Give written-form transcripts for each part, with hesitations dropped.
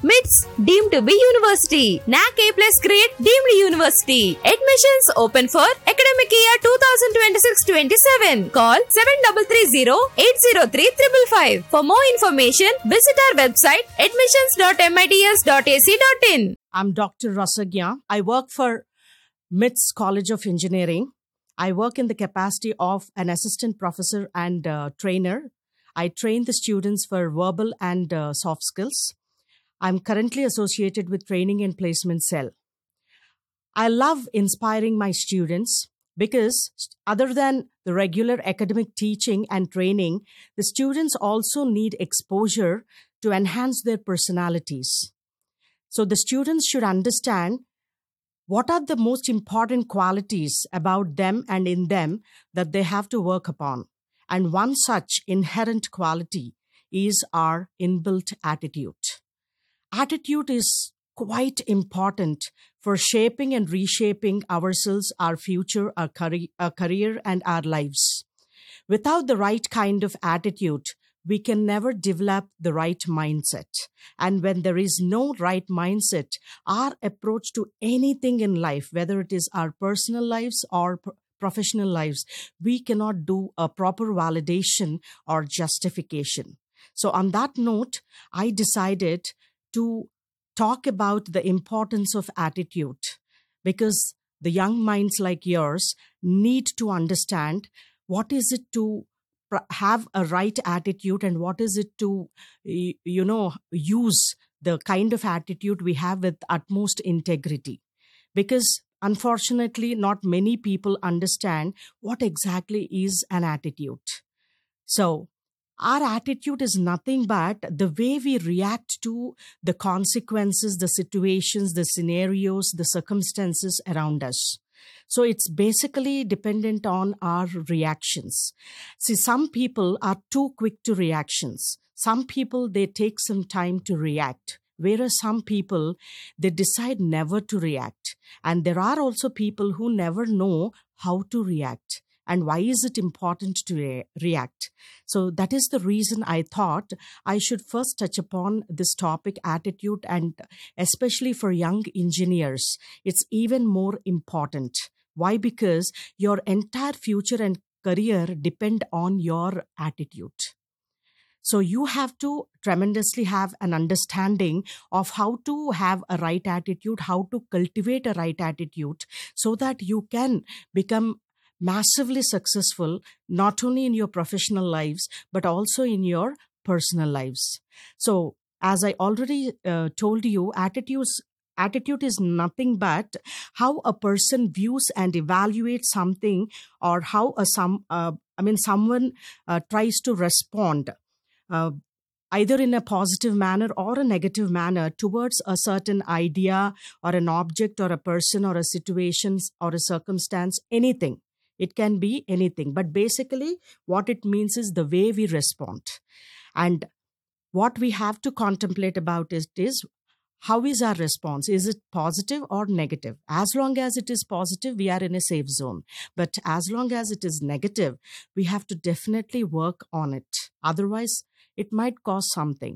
MITS deemed to be university. NAC A plus grade deemed university. Admissions open for academic year 2026-27. Call 7330-803-555. For more information, visit our website admissions.mits.ac.in. I'm Dr. Rasagya. I work for MITS College of Engineering. I work in the capacity of an assistant professor and trainer. I train the students for verbal and soft skills. I'm currently associated with Training and Placement Cell. I love inspiring my students because other than the regular academic teaching and training, the students also need exposure to enhance their personalities. So the students should understand what are the most important qualities about them and in them that they have to work upon. And one such inherent quality is our inbuilt attitude. Attitude is quite important for shaping and reshaping ourselves, our future, our career, and our lives. Without the right kind of attitude, we can never develop the right mindset. And when there is no right mindset, our approach to anything in life, whether it is our personal lives or professional lives, we cannot do a proper validation or justification. So on that note, I decided to talk about the importance of attitude, because the young minds like yours need to understand what is it to have a right attitude and what is it to, use the kind of attitude we have with utmost integrity. Because unfortunately, not many people understand what exactly is an attitude. So, our attitude is nothing but the way we react to the consequences, the situations, the scenarios, the circumstances around us. So it's basically dependent on our reactions. See, some people are too quick to reactions. Some people, they take some time to react. Whereas some people, they decide never to react. And there are also people who never know how to react. And why is it important to react? So that is the reason I thought I should first touch upon this topic, attitude, and especially for young engineers, it's even more important. Why? Because your entire future and career depend on your attitude. So you have to tremendously have an understanding of how to have a right attitude, how to cultivate a right attitude so that you can become massively successful, not only in your professional lives, but also in your personal lives. So as I already told you, attitude is nothing but how a person views and evaluates something, or how someone tries to respond uh, either in a positive manner or a negative manner towards a certain idea or an object or a person or a situation or a circumstance, anything. It can be anything. But basically, what it means is the way we respond. And what we have to contemplate about it is, how is our response? Is it positive or negative? As long as it is positive, we are in a safe zone. But as long as it is negative, we have to definitely work on it. Otherwise, it might cause something,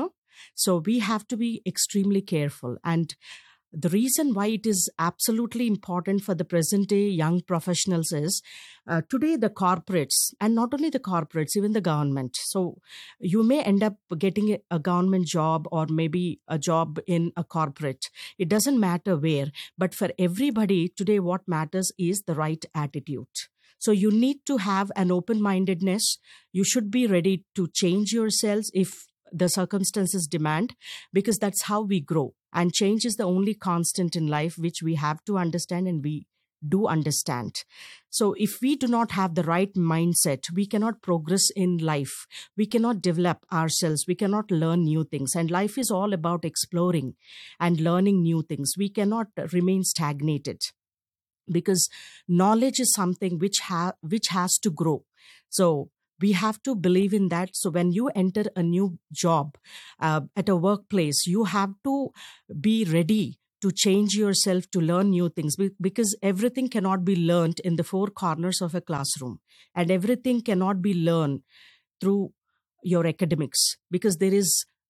So we have to be extremely careful. And the reason why it is absolutely important for the present day young professionals is today the corporates, and not only the corporates, even the government. So you may end up getting a government job or maybe a job in a corporate. It doesn't matter where, but for everybody today, what matters is the right attitude. So you need to have an open-mindedness. You should be ready to change yourselves if the circumstances demand, because that's how we grow. And change is the only constant in life which we have to understand, and we do understand. So if we do not have the right mindset, we cannot progress in life. We cannot develop ourselves. We cannot learn new things. And life is all about exploring and learning new things. We cannot remain stagnated, because knowledge is something which has to grow. So we have to believe in that. So when you enter a new job at a workplace, you have to be ready to change yourself, to learn new things, because everything cannot be learned in the four corners of a classroom, and everything cannot be learned through your academics, because there is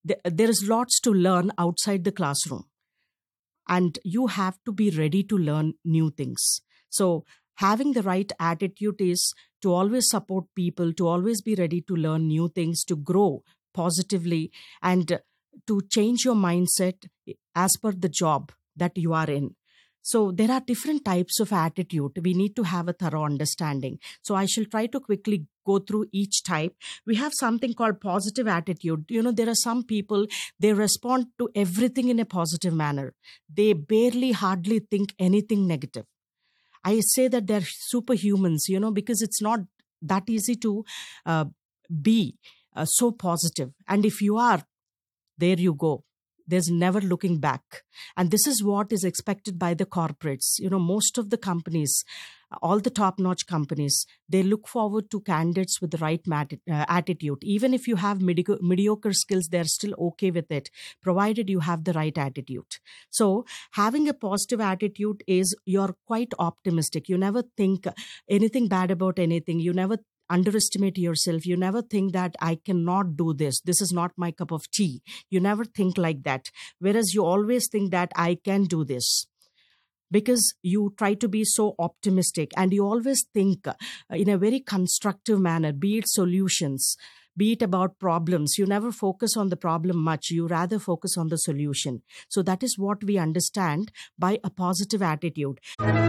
there is lots to learn outside the classroom. And you have to be ready to learn new things. So having the right attitude is to always support people, to always be ready to learn new things, to grow positively, and to change your mindset as per the job that you are in. So there are different types of attitude. We need to have a thorough understanding. So I shall try to quickly go through each type. We have something called positive attitude. There are some people, they respond to everything in a positive manner. They hardly think anything negative. I say that they're superhumans, because it's not that easy to be so positive. And if you are, there you go. There's never looking back. And this is what is expected by the corporates. Most of the companies, all the top-notch companies, they look forward to candidates with the right attitude. Even if you have mediocre skills, they're still okay with it, provided you have the right attitude. So having a positive attitude is you're quite optimistic. You never think anything bad about anything. You never underestimate yourself. You never think that I cannot do this. This is not my cup of tea. You never think like that. Whereas you always think that I can do this, because you try to be so optimistic, and you always think in a very constructive manner, be it solutions, be it about problems. You never focus on the problem much. You rather focus on the solution. So that is what we understand by a positive attitude.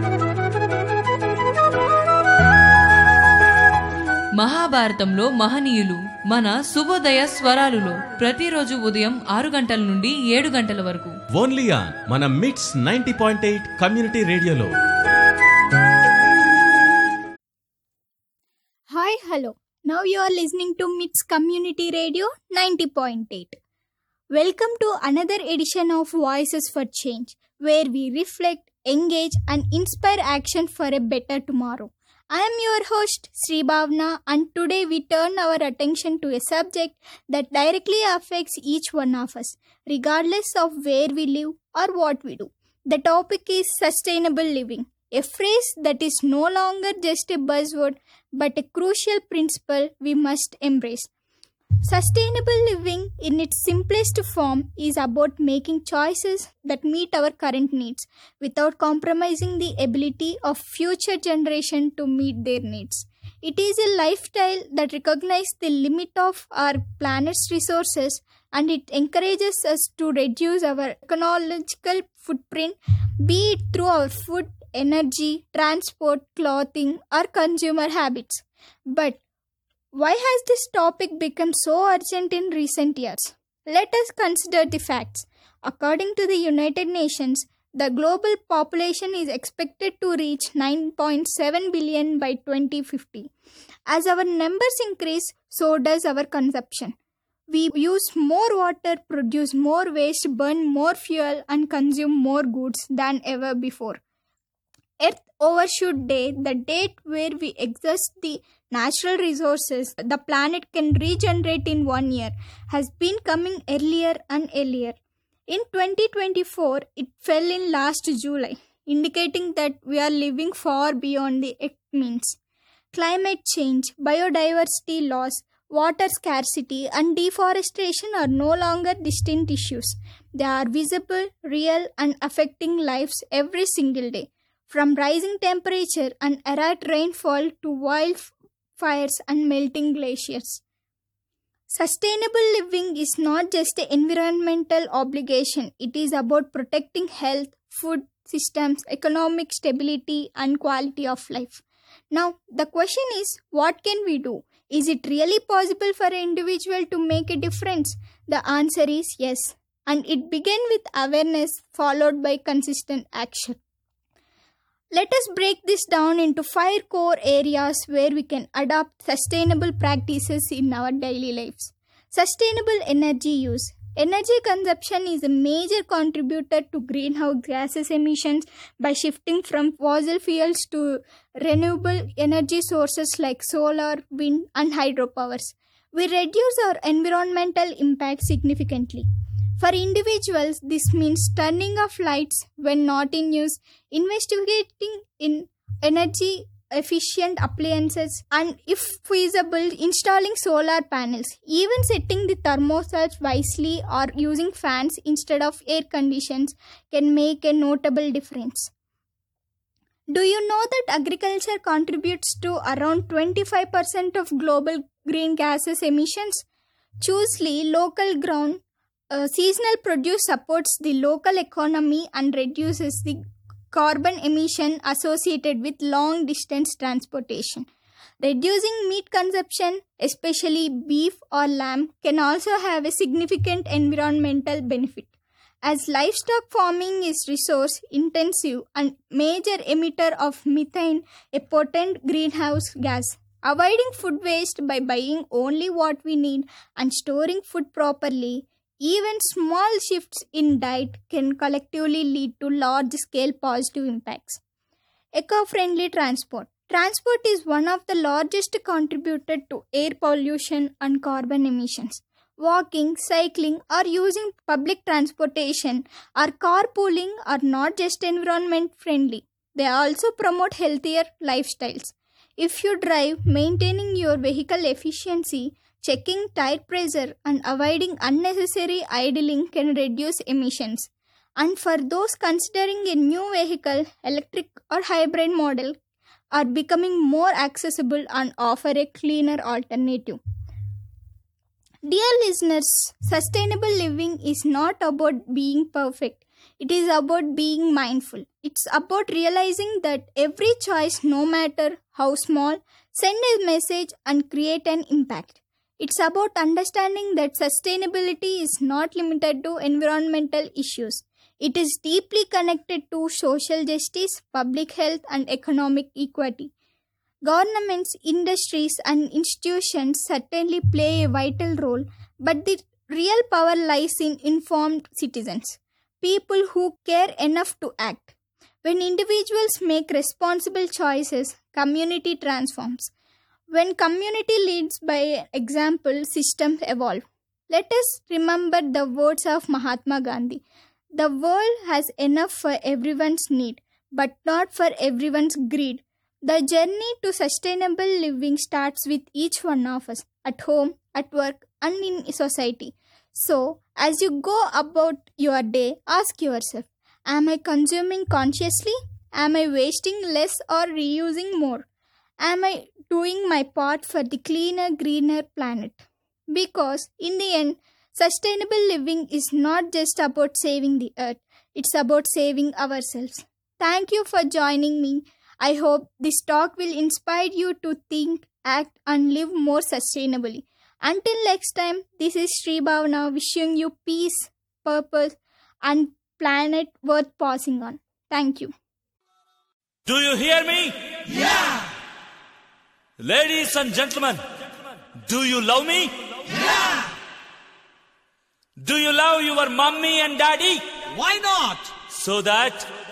మహాభారతంలో మహనీయులు మన శుభోదయ స్వరాలులో ప్రతిరోజు ఉదయం 6 గంటల నుండి 7 గంటల వరకు only on మన మిట్స్ 90.8 కమ్యూనిటీ రేడియోలో. Hi hello, now you are listening to మిట్స్ community radio 90.8. Welcome to another edition of voices for change, where we reflect, engage and inspire action for a better tomorrow. I am your host Sri Bhavna, and today we turn our attention to a subject that directly affects each one of us, regardless of where we live or what we do. The topic is sustainable living, a phrase that is no longer just a buzzword but a crucial principle we must embrace. Sustainable living in its simplest form is about making choices that meet our current needs without compromising the ability of future generations to meet their needs. It is a lifestyle that recognizes the limit of our planet's resources, and it encourages us to reduce our ecological footprint, be it through our food, energy, transport, clothing, or consumer habits. But why has this topic become so urgent in recent years? Let us consider the facts. According to the United Nations, the global population is expected to reach 9.7 billion by 2050. As our numbers increase, so does our consumption. We use more water, produce more waste, burn more fuel, and consume more goods than ever before. Earth Overshoot Day, the date where we exhaust the natural resources the planet can regenerate in 1 year, has been coming earlier and earlier. In 2024, it fell in last July, indicating that we are living far beyond the Earth means. Climate change, biodiversity loss, water scarcity, and deforestation are no longer distant issues. They are visible, real, and affecting lives every single day. From rising temperature and erratic rainfall to wildfires and melting glaciers. Sustainable living is not just an environmental obligation. It is about protecting health, food systems, economic stability, and quality of life. Now, the question is, what can we do? Is it really possible for an individual to make a difference? The answer is yes. And it began with awareness followed by consistent action. Let us break this down into 5 core areas where we can adopt sustainable practices in our daily lives. Sustainable energy use. Energy consumption is a major contributor to greenhouse gases emissions. By shifting from fossil fuels to renewable energy sources like solar, wind, and hydropowers, we reduce our environmental impact significantly. For individuals, this means turning off lights when not in use, investigating in energy efficient appliances, and if feasible, installing solar panels. Even setting the thermostats wisely or using fans instead of air conditions can make a notable difference. Do you know that agriculture contributes to around 25% of global green gases emissions? Choosely, local ground seasonal produce supports the local economy and reduces the carbon emission associated with long distance transportation. Reducing meat consumption, especially beef or lamb, can also have a significant environmental benefit. As livestock farming is resource intensive and major emitter of methane, a potent greenhouse gas, avoiding food waste by buying only what we need and storing food properly, even small shifts in diet can collectively lead to large-scale positive impacts. Eco-friendly transport. Transport is one of the largest contributors to air pollution and carbon emissions. Walking, cycling, or using public transportation or carpooling are not just environment friendly, they also promote healthier lifestyles. If you drive, maintaining your vehicle efficiency, checking tire pressure, and avoiding unnecessary idling can reduce emissions. And for those considering a new vehicle, electric or hybrid model are becoming more accessible and offer a cleaner alternative. Dear listeners, sustainable living is not about being perfect. It is about being mindful. It's about realizing that every choice, no matter how small, send a message and create an impact. It's about understanding that sustainability is not limited to environmental issues. It is deeply connected to social justice, public health, and economic equity. Governments, industries, and institutions certainly play a vital role, but the real power lies in informed citizens, people who care enough to act. When individuals make responsible choices, community transforms. When community leads by example, systems evolve. Let us remember the words of Mahatma Gandhi. The world has enough for everyone's need, but not for everyone's greed. The journey to sustainable living starts with each one of us, at home, at work, and in society. So, as you go about your day, ask yourself, am I consuming consciously? Am I wasting less or reusing more? Am I doing my part for the cleaner, greener planet? Because, in the end, sustainable living is not just about saving the earth, it's about saving ourselves. Thank you for joining me. I hope this talk will inspire you to think, act, and live more sustainably. Until next time, this is Sri Bhavana wishing you peace, purpose, and planet worth passing on. Thank you. Do you hear me? Yeah! Ladies and gentlemen, do you love me? Yeah! Do you love your mommy and daddy? Why not? So that